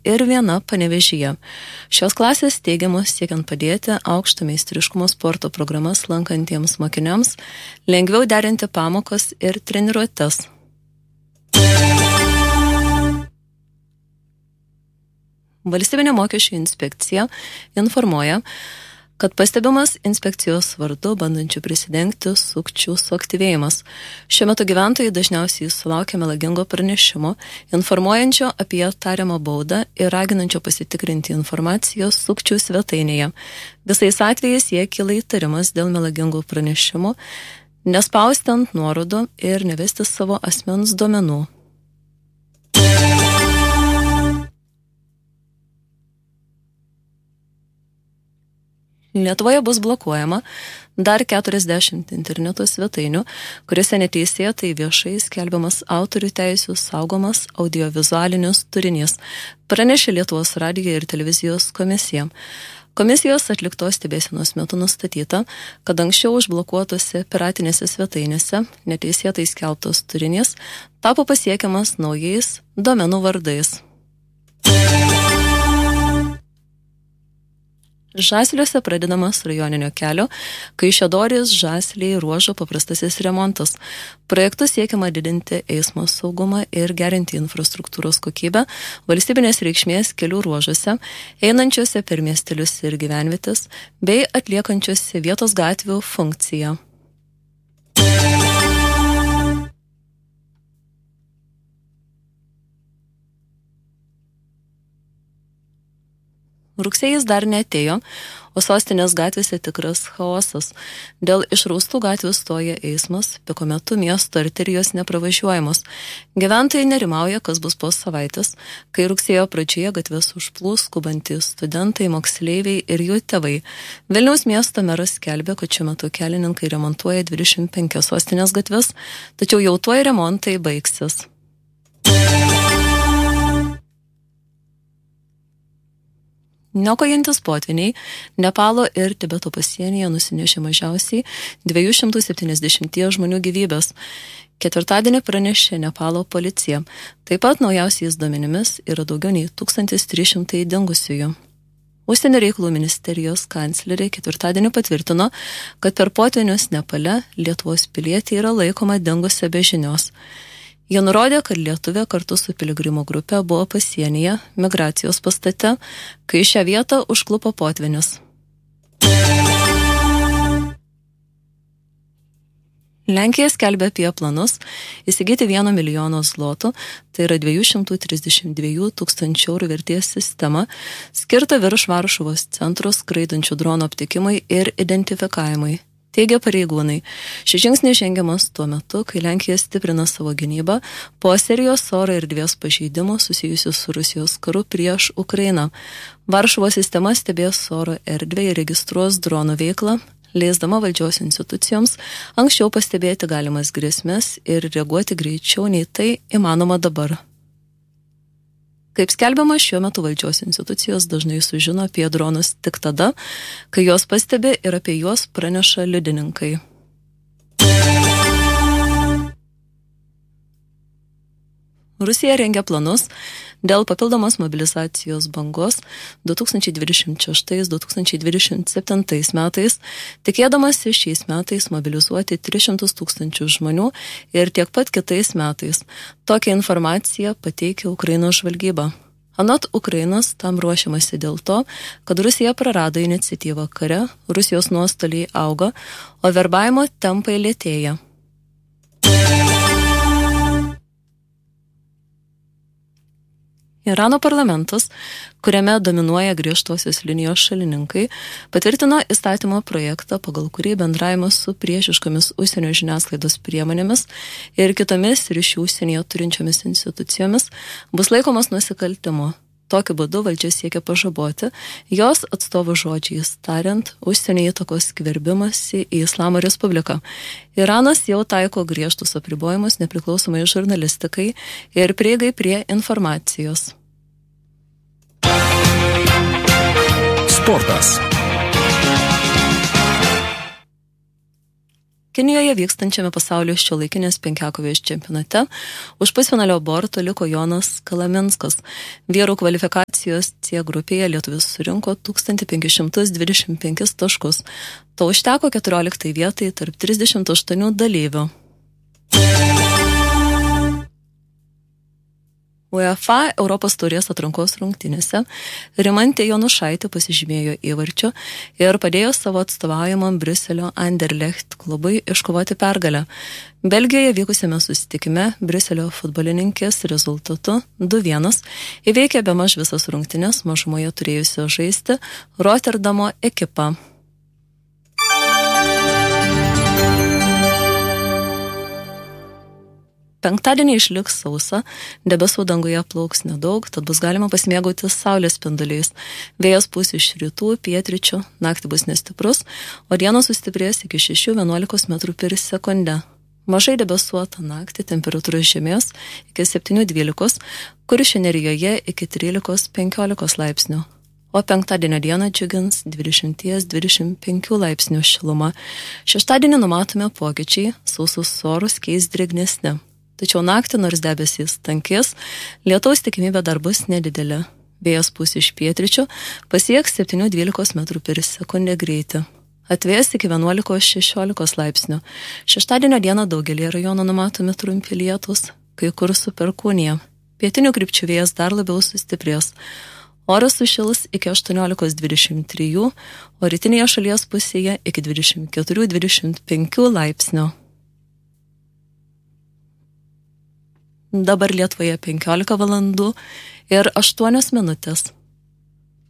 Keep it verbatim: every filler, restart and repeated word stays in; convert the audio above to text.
ir viena Panevėžyje. Šios klasės teigiamos siekiant padėti aukšto meistriškumo sporto programas lankantiems mokiniams lengviau derinti pamokas ir treniruotes. Valstybinė mokesčių inspekcija informuoja, kad pastebimas inspekcijos vardu bandančių prisidengti sukčių suaktyvėjimas. Šiuo metu gyventojai dažniausiai sulaukia melagingo pranešimo, informuojančio apie tariamą baudą ir raginančio pasitikrinti informacijos sukčių svetainėje. Visais atvejais jie kyla įtarimas dėl melagingų pranešimų, nespausti ant nuorodų ir nevesti savo asmens duomenų. Lietuvoje bus blokuojama dar keturiasdešimt interneto svetainių, kuriuose neteisėtai viešai skelbiamas autorių teisių saugomas audiovizualinis turinys, pranešė Lietuvos radijo ir televizijos komisija. Komisijos atliktos stebėsenos metu nustatyta, kad anksčiau užblokuotose piratinėse svetainėse neteisėtai skelbtas turinys tapo pasiekiamas naujais domenų vardais. Žasliuose pradedamas rajoninio kelio Kaišiadorys Žasliai ruožo paprastasis remontas. Projektu siekiama didinti eismo saugumą ir gerinti infrastruktūros kokybę valstybinės reikšmės kelių ruožuose, einančiuose per miestelius ir gyvenvietes, bei atliekančiuose vietos gatvių funkciją. Rugsėjis dar neatėjo, o sostinės gatvėse tikras chaosas. Dėl išraustų gatvių stoja eismas, piko metu miesto arterijos nepravažiuojamos. Gyventojai nerimauja, kas bus po savaitės, kai rugsėjo pradžioje gatves užplūs skubantys studentai, moksleiviai ir jų tėvai. Vilniaus miesto meras skelbė, kad šiuo metu kelininkai remontuoja dvidešimt penkias sostinės gatves, tačiau jau tuoj remontai baigsis. Niokojantis potviniai Nepalo ir Tibeto pasienyje nusinešė mažiausiai dviejų šimtų septyniasdešimt žmonių gyvybės. Ketvirtadienį pranešė Nepalo policija. Taip pat naujausiais duomenimis yra daugiau nei tūkstantis trys šimtai dingusiųjų. Užsienio reikalų ministerijos kanclerė ketvirtadienį patvirtino, kad per potvinius Nepale Lietuvos pilietė yra laikoma dingusia be žinios. Jie nurodė, kad lietuvė kartu su piligrimų grupe buvo pasienyje migracijos pastate, kai šią vietą užklupo potvynis. Lenkija skelbia apie planus įsigyti vieno milijono zlotų, tai yra dviejų šimtų trisdešimt dviejų tūkstančių eurų vertės sistemą, skirtą virš Varšuvos centro skraidančių dronų aptikimui ir identifikavimui. Teigia pareigūnai. Šis žingsnis žengiamas tuo metu, kai Lenkija stiprina savo gynybą po serijos oro erdvės pažeidimų susijusių su Rusijos karu prieš Ukrainą. Varšuvos sistema stebės oro erdvę ir registruos dronų veiklą, leisdama valdžios institucijoms anksčiau pastebėti galimas grėsmes ir reaguoti greičiau nei tai įmanoma dabar. Kaip skelbiama, šiuo metu valdžios institucijos dažnai sužino apie dronus tik tada, kai juos pastebi ir apie juos praneša liudininkai. Rusija rengia planus dėl papildomos mobilizacijos bangos du tūkstančiai dvidešimt šeštais - du tūkstančiai dvidešimt septintais metais, tikėdamasi šiais metais mobilizuoti tris šimtus tūkstančių žmonių ir tiek pat kitais metais. Tokią informaciją pateikia Ukrainos žvalgyba. Anot Ukrainos tam ruošiamasi dėl to, kad Rusija prarado iniciatyvą kare, Rusijos nuostoliai auga, o verbavimo tempai lėtėja. Irano parlamentas, kuriame dominuoja griežtosios linijos šalininkai, patvirtino įstatymo projektą, pagal kurį bendravimas su priešiškomis užsienio žiniasklaidos priemonėmis ir kitomis ryšių užsienyje turinčiomis institucijomis bus laikomas nusikaltimu. Tokiu būdu valdžia siekia pažaboti jos atstovų žodžiais tariant užsienio įtakos skverbimąsi į Islamo Respubliką. Iranas jau taiko griežtus apribojimus nepriklausomai žurnalistikai ir prieigai prie informacijos. Sportas. Kinijoje vykstančiame pasaulio šiuolaikinės penkiakovės čempionate už pusfinalio borto liko Jonas Kalaminskas. Vyrų kvalifikacijos C grupėje lietuvis surinko tūkstantį penkis šimtus dvidešimt penkis taškus. To užteko keturioliktai vietai tarp trisdešimt aštuonių dalyvių. UEFA Europos taurės atrankos rungtynėse Rimantė Jonušaitė pasižymėjo įvarčiu ir padėjo savo atstovaujamam Briuselio Anderlecht klubui iškovoti pergalę. Belgijoje vykusiame susitikime Briuselio futbolininkės rezultatu du vienas įveikė bemaž visas rungtynės mažumoje turėjusio žaisti Rotterdamo ekipą. Penktadienį išliks sausa, debesų danguje plauks nedaug, tad bus galima pasimėgauti saulės spinduliais. Vėjas pūs iš rytų, pietryčių, naktį bus nestiprus, o dienos sustiprės iki šešių vienuolikos metrų per sekundę. Mažai debesuota naktį, temperatūra žemės iki septynių dvylikos, Kuršių nerijoje iki trylikos penkiolikos laipsnių. O penktadienio dieną džiugins dvidešimt dvidešimt penkių laipsnių šiluma. Šeštadienį numatome pokyčiai, sausus orus keis drėgnesni. Tačiau naktį, nors debesys tankės, lietaus tikimybė dar bus nedidelė. Vėjas pūs iš pietryčių, pasieks septynių dvylikos metrų per sekundę greitį. Atvės iki vienuolikos šešiolikos laipsnių. Šeštadienio dieną daugelį rajonų numatomi trumpi lietūs, kai kur su perkūnija. Pietinių krypčių vėjas dar labiau sustiprės. Oras sušils iki aštuoniolikos dvidešimt trijų, o rytinėje šalies pusėje iki dvidešimt keturių dvidešimt penkių laipsnių. Dabar Lietuvoje penkiolika valandų ir aštuonios minutės.